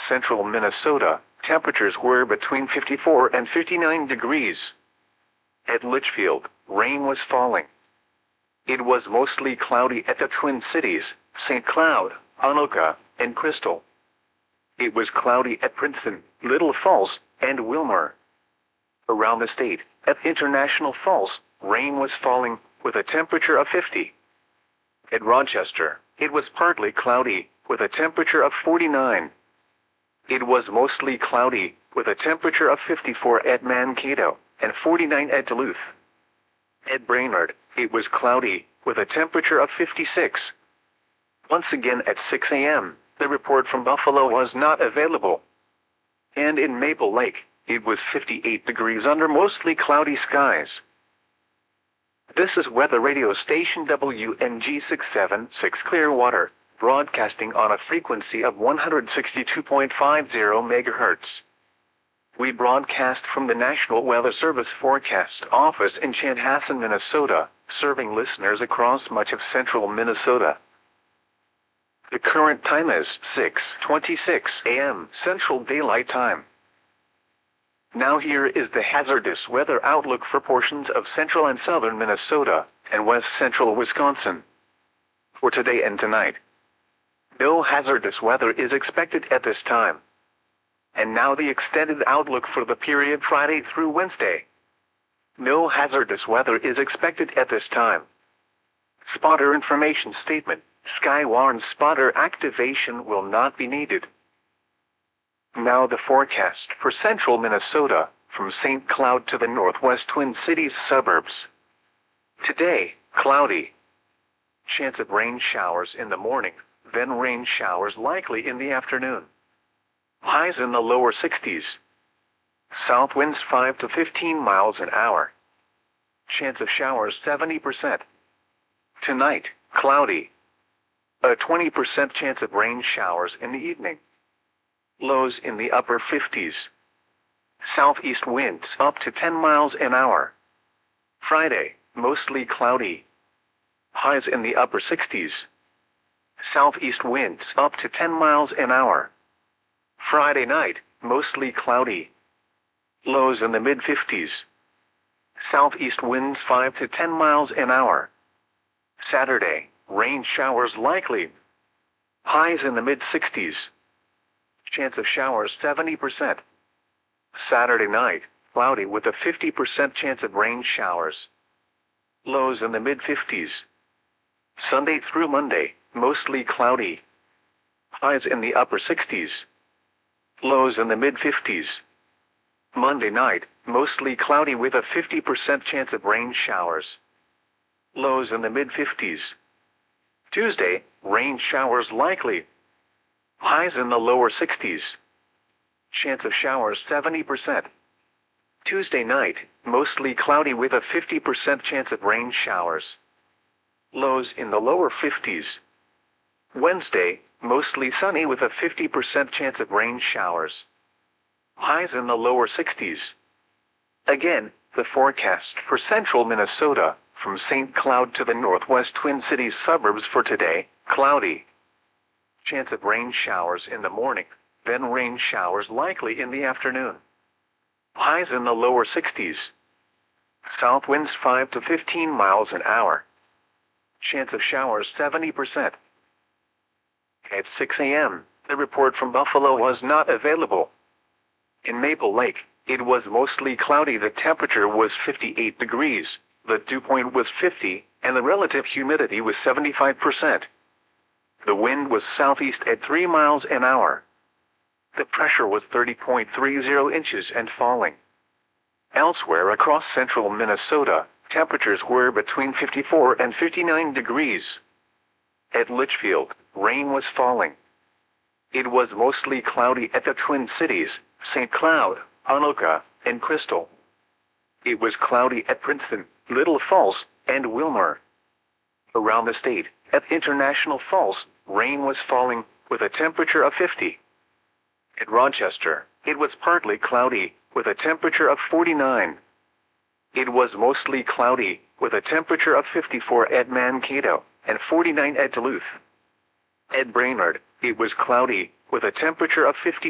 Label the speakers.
Speaker 1: central Minnesota, temperatures were between 54 and 59 degrees. At Litchfield, rain was falling. It was mostly cloudy at the Twin Cities, St. Cloud, Anoka, and Crystal. It was cloudy at Princeton, Little Falls, and Wilmer. Around the state, at International Falls, rain was falling, with a temperature of 50. At Rochester, it was partly cloudy, with a temperature of 49. It was mostly cloudy, with a temperature of 54 at Mankato, and 49 at Duluth. At Brainerd, it was cloudy, with a temperature of 56. Once again at 6 a.m., the report from Buffalo was not available. And in Maple Lake, it was 58 degrees under mostly cloudy skies. This is weather radio station WNG 676 Clearwater, broadcasting on a frequency of 162.50 MHz. We broadcast from the National Weather Service Forecast Office in Chanhassen, Minnesota, serving listeners across much of central Minnesota. The current time is 6:26 a.m. Central Daylight Time. Now here is the hazardous weather outlook for portions of central and southern Minnesota and west central Wisconsin. For today and tonight, no hazardous weather is expected at this time. And now the extended outlook for the period Friday through Wednesday. No hazardous weather is expected at this time. Spotter information statement. Skywarn spotter activation will not be needed. Now the forecast for central Minnesota, from St. Cloud to the northwest Twin Cities suburbs. Today, cloudy. Chance of rain showers in the morning, then rain showers likely in the afternoon. Highs in the lower 60s. South winds 5 to 15 miles an hour. Chance of showers 70%. Tonight, cloudy. A 20% chance of rain showers in the evening. Lows in the upper 50s. Southeast winds up to 10 miles an hour. Friday, mostly cloudy. Highs in the upper 60s. Southeast winds up to 10 miles an hour. Friday night, mostly cloudy. Lows in the mid-50s. Southeast winds 5 to 10 miles an hour. Saturday, rain showers likely. Highs in the mid-60s. Chance of showers 70%. Saturday night, cloudy with a 50% chance of rain showers. Lows in the mid-50s. Sunday through Monday, mostly cloudy. Highs in the upper 60s. Lows in the mid-50s. Monday night, mostly cloudy with a 50% chance of rain showers. Lows in the mid-50s. Tuesday, rain showers likely. Highs in the lower 60s. Chance of showers 70%. Tuesday night, mostly cloudy with a 50% chance of rain showers. Lows in the lower 50s. Wednesday, mostly sunny with a 50% chance of rain showers. Highs in the lower 60s. Again, the forecast for central Minnesota, from St. Cloud to the northwest Twin Cities suburbs for today, cloudy. Chance of rain showers in the morning, then rain showers likely in the afternoon. Highs in the lower 60s. South winds 5 to 15 miles an hour. Chance of showers 70%. At 6 a.m., the report from Buffalo was not available. In Maple Lake, it was mostly cloudy. The temperature was 58 degrees, the dew point was 50, and the relative humidity was 75%. The wind was southeast at 3 miles an hour. The pressure was 30.30 inches and falling. Elsewhere across central Minnesota, temperatures were between 54 and 59 degrees. At Litchfield, rain was falling. It was mostly cloudy at the Twin Cities, St. Cloud, Anoka, and Crystal. It was cloudy at Princeton, Little Falls, and Wilmer. Around the state, at International Falls, rain was falling, with a temperature of 50. At Rochester, it was partly cloudy, with a temperature of 49. It was mostly cloudy, with a temperature of 54 at Mankato, and 49 at Duluth. At Brainerd, it was cloudy, with a temperature of 50.